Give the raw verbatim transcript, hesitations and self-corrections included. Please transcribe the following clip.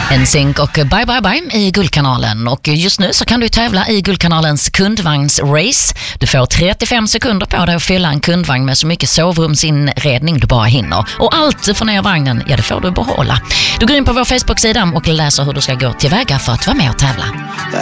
En synk och bye bye bye i Guldkanalen. Och just nu så kan du tävla i Guldkanalens kundvagnsrace. Du får trettiofem sekunder på dig att fylla en kundvagn med så mycket sovrumsinredning du bara hinner. Och allt du får ner vagnen, ja det får du behålla. Du går in på vår Facebook-sida och läser hur du ska gå tillväga för att vara med och tävla.